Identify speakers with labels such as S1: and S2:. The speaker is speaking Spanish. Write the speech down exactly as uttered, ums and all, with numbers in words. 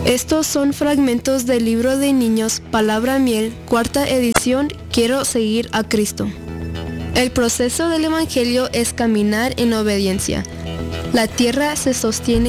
S1: Estos son fragmentos del libro de niños Palabra Miel, cuarta edición, Quiero seguir a Cristo. El proceso del Evangelio es caminar en obediencia. La tierra se sostiene